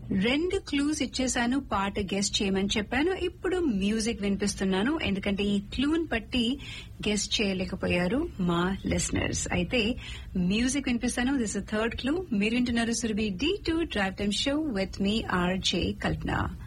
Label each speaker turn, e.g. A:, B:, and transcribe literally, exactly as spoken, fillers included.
A: రెండు క్లూస్ ఇచ్చేసాను, పాట గెస్ట్ చేయమని చెప్పాను. ఇప్పుడు మ్యూజిక్ వినిపిస్తున్నాను, ఎందుకంటే ఈ క్లూన్ బట్టి గెస్ట్ చేయలేకపోయారు మా లిసనర్స్. అయితే మ్యూజిక్ వినిపిస్తాను. This is third clue. మీరు వింటున్నారు Surabhi D two drive time show with me RJ Kalpana.